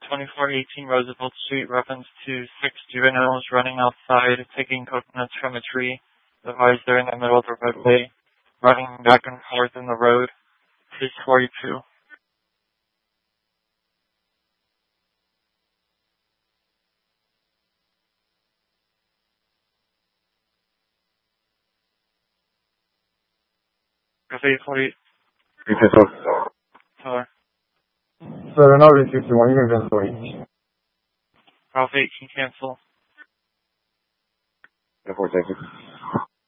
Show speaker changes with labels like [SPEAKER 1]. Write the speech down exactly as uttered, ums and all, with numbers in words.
[SPEAKER 1] twenty-four eighteen Roosevelt Street, reference to six juveniles running outside, taking coconuts from a tree. Advised they're in the middle of the roadway, running back and forth in the road. Page forty-two. Page forty. Sorry.
[SPEAKER 2] seven oh fifty-one, you can cancel it.
[SPEAKER 1] Alpha eighteen cancel.
[SPEAKER 2] four, thank you.